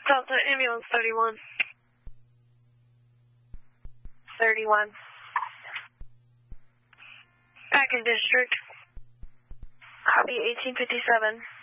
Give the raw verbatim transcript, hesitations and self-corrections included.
Delta Ambulance thirty-one. thirty-one. Back in District. Copy eighteen fifty-seven.